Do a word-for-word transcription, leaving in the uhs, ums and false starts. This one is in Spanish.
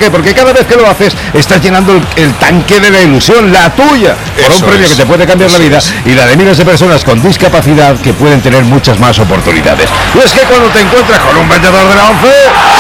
qué? Porque cada vez que lo haces estás llenando el, el tanque de la ilusión, la tuya, por Eso un premio es. que te puede cambiar Eso la vida es. y la de miles de personas con discapacidad que pueden tener muchas más oportunidades. Y es que cuando te encuentras con un vendedor de la ONCE,